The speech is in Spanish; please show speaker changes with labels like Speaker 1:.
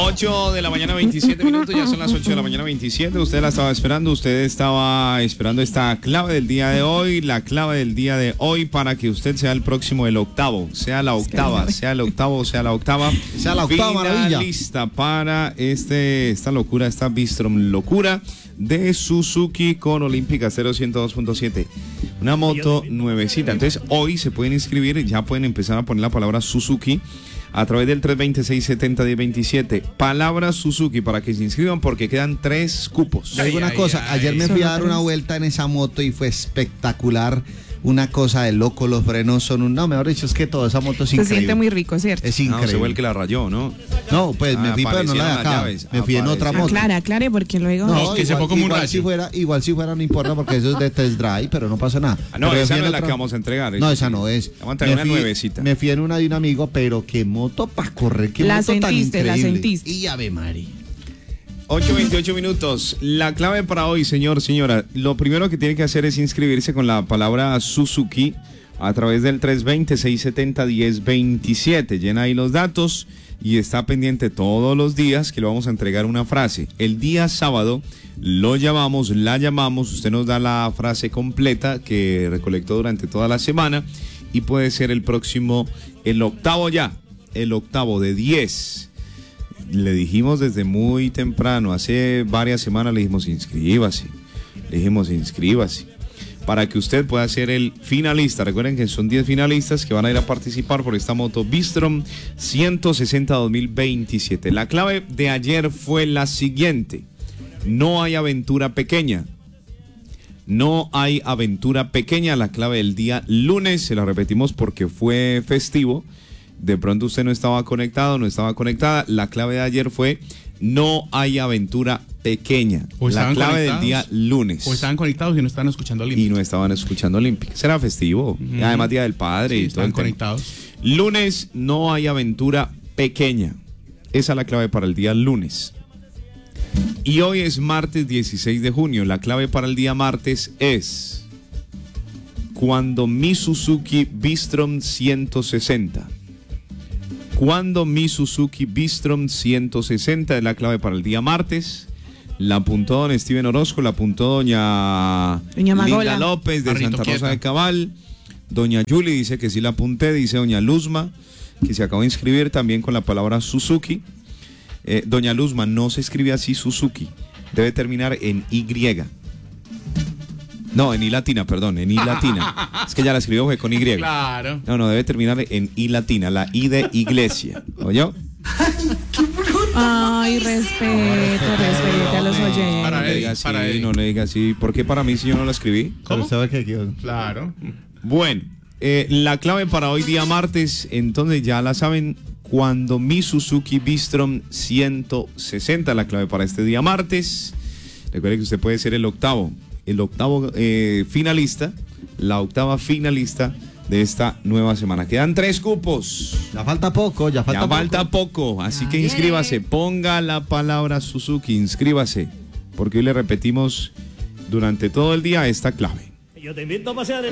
Speaker 1: 8 de la mañana, 27 minutos, ya son las 8 de la mañana, 27. Usted la estaba esperando, usted estaba esperando esta clave del día de hoy, la clave del día de hoy para que usted sea el próximo, el octavo, sea la octava, sea el octavo, sea la octava.
Speaker 2: Sea la octava maravilla.
Speaker 1: Finalista para esta locura, esta Bistrom locura de Suzuki con Olímpica 0102.7. Una moto nuevecita. Entonces hoy se pueden inscribir, ya pueden empezar a poner la palabra Suzuki a través del 320-670-1027. Palabra Suzuki para que se inscriban porque quedan 3 cupos.
Speaker 2: Te digo una cosa, ayer me fui a dar una vuelta en esa moto y fue espectacular. Una cosa de loco, los frenos son no, mejor dicho, es que toda esa moto es increíble.
Speaker 3: Se siente muy rico, ¿cierto?
Speaker 2: Es increíble.
Speaker 1: No, se fue el que la rayó, ¿no?
Speaker 2: No, pues me fui, pero no la de acá. Me fui en otra moto.
Speaker 3: Aclare, porque luego...
Speaker 2: No,
Speaker 4: que se fue como un rayo.
Speaker 2: Igual si fuera, no importa, porque eso es de test drive, pero no pasa nada.
Speaker 1: No,
Speaker 2: pero
Speaker 1: esa no es la que vamos a entregar.
Speaker 2: No, esa no es.
Speaker 1: Vamos a entregar una nuevecita.
Speaker 2: Me fui en una de un amigo, pero qué moto para correr, qué moto tan increíble.
Speaker 3: La sentiste.
Speaker 2: Y Ave María.
Speaker 1: 8:28 minutos. La clave para hoy, señora. Lo primero que tiene que hacer es inscribirse con la palabra Suzuki a través del 320-670-1027. Llena ahí los datos y está pendiente todos los días que le vamos a entregar una frase. El día sábado la llamamos, usted nos da la frase completa que recolectó durante toda la semana y puede ser el próximo, el octavo de 10. Le dijimos desde muy temprano, hace varias semanas le dijimos inscríbase, para que usted pueda ser el finalista. Recuerden que son 10 finalistas que van a ir a participar por esta moto Bistrom 160 2027. La clave de ayer fue la siguiente: no hay aventura pequeña. No hay aventura pequeña. La clave del día lunes, se la repetimos porque fue festivo. De pronto usted no estaba conectado, no estaba conectada. La clave de ayer fue no hay aventura pequeña. La clave del día lunes.
Speaker 4: O estaban conectados y no estaban escuchando Olímpica.
Speaker 1: Y no estaban escuchando Olímpica. Será festivo. Y además Día del Padre y todo.
Speaker 4: Están conectados.
Speaker 1: Lunes no hay aventura pequeña. Esa es la clave para el día lunes. Y hoy es martes 16 de junio. La clave para el día martes es cuando mi Suzuki Bistrom 160. Cuando mi Suzuki Bistrom 160 es la clave para el día martes. La apuntó don Steven Orozco, la apuntó doña Linda López de Santa Rosa de Cabal. Doña Yuli dice que sí la apunté, dice doña Luzma, que se acabó de inscribir también con la palabra Suzuki. Doña Luzma, no se escribe así Suzuki, debe terminar en Y. No, en I latina, perdón, en I latina. Es que ya la escribió fue con Y.
Speaker 4: Claro.
Speaker 1: No, debe terminar en I latina, la I de iglesia. ¿Oyó?
Speaker 3: Ay, respete a los oyentes.
Speaker 1: No le diga así. ¿Por qué para mí si yo no la escribí?
Speaker 4: ¿Cómo?
Speaker 2: Claro.
Speaker 1: Bueno, la clave para hoy día martes, entonces ya la saben, cuando mi Suzuki Bistrom 160, la clave para este día martes. Recuerde que usted puede ser el octavo finalista, la octava finalista de esta nueva semana. Quedan 3 cupos.
Speaker 2: Ya falta poco.
Speaker 1: Así que inscríbase, ponga la palabra Suzuki, inscríbase, porque hoy le repetimos durante todo el día esta clave.
Speaker 5: Yo te invito a pasear en